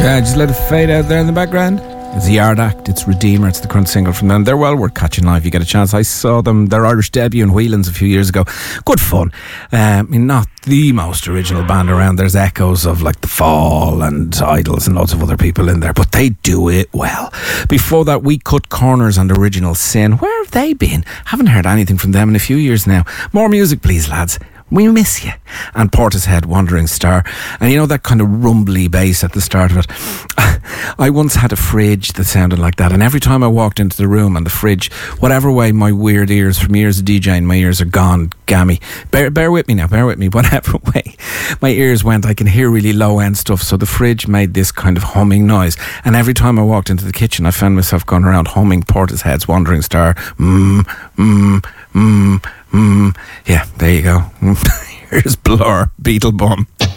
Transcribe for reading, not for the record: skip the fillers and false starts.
Just let it fade out there in the background. It's the Yard Act, it's Redeemer, it's the current single from them. They're well worth catching live if you get a chance. I saw them, their Irish debut in Whelan's a few years ago. Good fun. I mean, not the most original band around. There's echoes of like The Fall and Idols and lots of other people in there, but they do it well. Before that, We Cut Corners and Original Sin. Where have they been? Haven't heard anything from them in a few years now. More music, please, lads. We miss you. And Portishead, Wandering Star. And you know that kind of rumbly bass at the start of it? I once had a fridge that sounded like that, and every time I walked into the room and the fridge, whatever way my weird ears, from years of DJing, my ears are gone gammy. Bear with me now, bear with me. Whatever way my ears went, I can hear really low end stuff, so the fridge made this kind of humming noise, and every time I walked into the kitchen I found myself going around humming Portishead's Wandering Star. Yeah, there you go. Here's Blur, Beetle Bum.